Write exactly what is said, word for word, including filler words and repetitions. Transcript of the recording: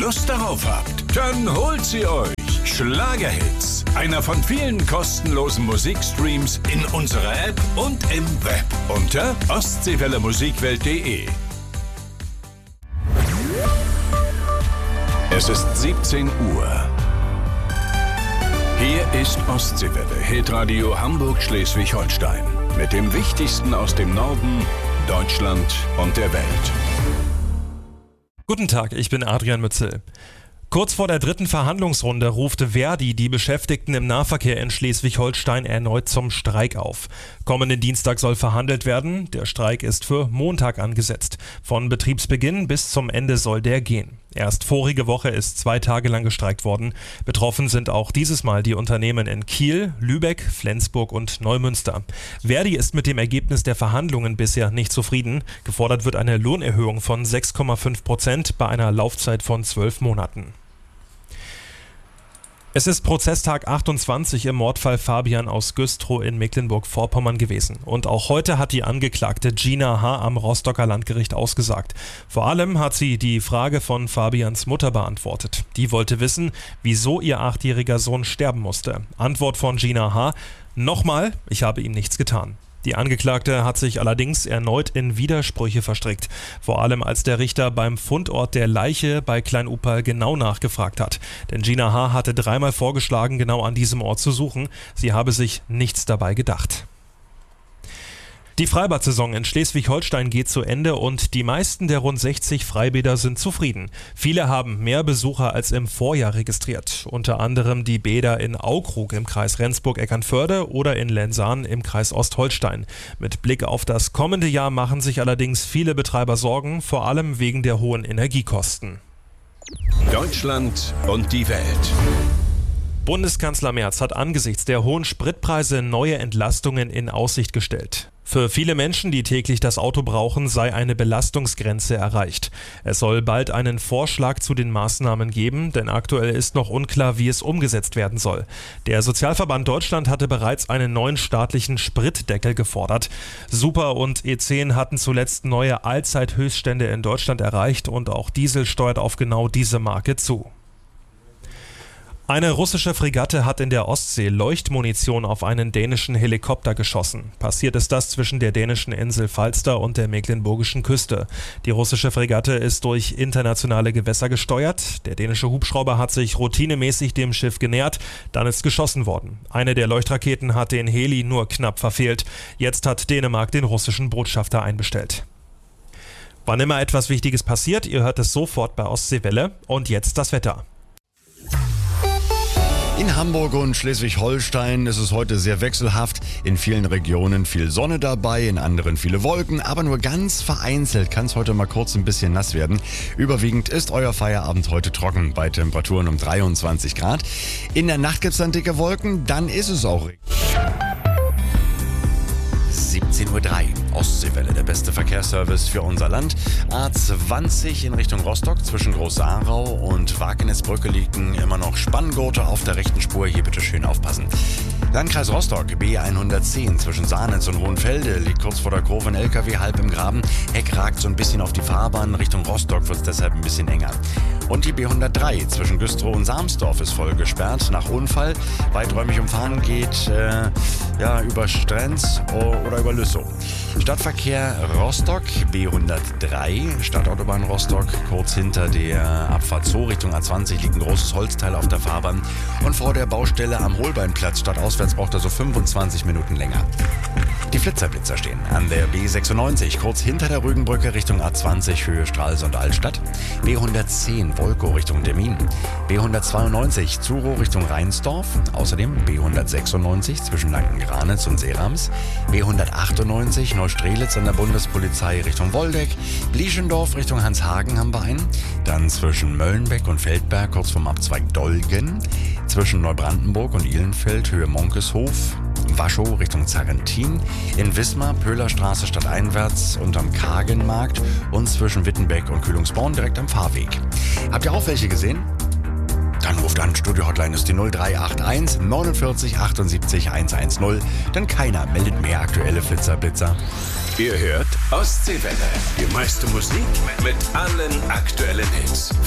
Lust darauf habt, dann holt sie euch. Schlagerhits, einer von vielen kostenlosen Musikstreams in unserer App und im Web unter ostseewelle musikwelt punkt de. Es ist siebzehn Uhr. Hier ist Ostseewelle, Hitradio Hamburg-Schleswig-Holstein. Mit dem Wichtigsten aus dem Norden, Deutschland und der Welt. Guten Tag, ich bin Adrian Mützel. Kurz vor der dritten Verhandlungsrunde ruft Verdi die Beschäftigten im Nahverkehr in Schleswig-Holstein erneut zum Streik auf. Kommenden Dienstag soll verhandelt werden. Der Streik ist für Montag angesetzt. Von Betriebsbeginn bis zum Ende soll der gehen. Erst vorige Woche ist zwei Tage lang gestreikt worden. Betroffen sind auch dieses Mal die Unternehmen in Kiel, Lübeck, Flensburg und Neumünster. Verdi ist mit dem Ergebnis der Verhandlungen bisher nicht zufrieden. Gefordert wird eine Lohnerhöhung von sechs Komma fünf Prozent bei einer Laufzeit von zwölf Monaten. Es ist Prozesstag achtundzwanzig im Mordfall Fabian aus Güstrow in Mecklenburg-Vorpommern gewesen. Und auch heute hat die Angeklagte Gina H. am Rostocker Landgericht ausgesagt. Vor allem hat sie die Frage von Fabians Mutter beantwortet. Die wollte wissen, wieso ihr achtjähriger Sohn sterben musste. Antwort von Gina H. Nochmal, ich habe ihm nichts getan. Die Angeklagte hat sich allerdings erneut in Widersprüche verstrickt, vor allem als der Richter beim Fundort der Leiche bei Klein-Upal genau nachgefragt hat. Denn Gina H. hatte dreimal vorgeschlagen, genau an diesem Ort zu suchen. Sie habe sich nichts dabei gedacht. Die Freibad-Saison in Schleswig-Holstein geht zu Ende und die meisten der rund sechzig Freibäder sind zufrieden. Viele haben mehr Besucher als im Vorjahr registriert. Unter anderem die Bäder in Aukrug im Kreis Rendsburg-Eckernförde oder in Lensahn im Kreis Ostholstein. Mit Blick auf das kommende Jahr machen sich allerdings viele Betreiber Sorgen, vor allem wegen der hohen Energiekosten. Deutschland und die Welt. Bundeskanzler Merz hat angesichts der hohen Spritpreise neue Entlastungen in Aussicht gestellt. Für viele Menschen, die täglich das Auto brauchen, sei eine Belastungsgrenze erreicht. Es soll bald einen Vorschlag zu den Maßnahmen geben, denn aktuell ist noch unklar, wie es umgesetzt werden soll. Der Sozialverband Deutschland hatte bereits einen neuen staatlichen Spritdeckel gefordert. Super und E zehn hatten zuletzt neue Allzeithöchststände in Deutschland erreicht und auch Diesel steuert auf genau diese Marke zu. Eine russische Fregatte hat in der Ostsee Leuchtmunition auf einen dänischen Helikopter geschossen. Passiert ist das zwischen der dänischen Insel Falster und der mecklenburgischen Küste. Die russische Fregatte ist durch internationale Gewässer gesteuert. Der dänische Hubschrauber hat sich routinemäßig dem Schiff genähert. Dann ist geschossen worden. Eine der Leuchtraketen hat den Heli nur knapp verfehlt. Jetzt hat Dänemark den russischen Botschafter einbestellt. Wann immer etwas Wichtiges passiert, ihr hört es sofort bei Ostseewelle. Und jetzt das Wetter. In Hamburg und Schleswig-Holstein ist es heute sehr wechselhaft. In vielen Regionen viel Sonne dabei, in anderen viele Wolken, aber nur ganz vereinzelt kann es heute mal kurz ein bisschen nass werden. Überwiegend ist euer Feierabend heute trocken bei Temperaturen um dreiundzwanzig Grad. In der Nacht gibt es dann dicke Wolken, dann ist es auch regnet. siebzehn Uhr drei, Ostseewelle, der beste Verkehrsservice für unser Land. A zwanzig in Richtung Rostock zwischen Groß-Aarau und Wakenitz-Brücke liegen immer noch Spanngurte auf der rechten Spur. Hier bitte schön aufpassen. Landkreis Rostock, B hundertzehn zwischen Sahnitz und Hohenfelde, liegt kurz vor der Kurve ein L K W halb im Graben. Heck ragt so ein bisschen auf die Fahrbahn. Richtung Rostock wird es deshalb ein bisschen enger. Und die B hundertdrei zwischen Güstrow und Sarmsdorf ist voll gesperrt nach Unfall. Weiträumig umfahren geht äh, ja, über Strenz oder über Lüssow. Stadtverkehr Rostock, B hundertdrei, Stadtautobahn Rostock, kurz hinter der Abfahrt Zoo Richtung A zwanzig liegt ein großes Holzteil auf der Fahrbahn. Und vor der Baustelle am Holbeinplatz stadtauswärts braucht er so fünfundzwanzig Minuten länger. Die Flitzerblitzer stehen an der B sechsundneunzig, kurz hinter der Rügenbrücke Richtung A zwanzig, Höhe Stralsund Altstadt. B hundertzehn, Wolkow Richtung Demmin. B hundertzweiundneunzig, Zuro Richtung Rheinsdorf. Außerdem B hundertsechsundneunzig zwischen Lanken-Granitz und Seerams. B hundertachtundneunzig, Neustrelitz an der Bundespolizei Richtung Woldeck. Blieschendorf Richtung Hanshagen haben wir einen. Dann zwischen Möllenbeck und Feldberg, kurz vorm Abzweig Dolgen. Zwischen Neubrandenburg und Ihlenfeld, Höhe Monkeshof. Waschow Richtung Zarrentin, in Wismar, Pöhlerstraße stadteinwärts unterm Kagenmarkt und zwischen Wittenbeck und Kühlungsborn direkt am Fahrweg. Habt ihr auch welche gesehen? Dann ruft an, Studio-Hotline ist die null drei acht eins neunundvierzig achtundsiebzig hundertzehn, denn keiner meldet mehr aktuelle Flitzerblitzer. Ihr hört Ostseewelle, die meiste Musik mit allen aktuellen Hits.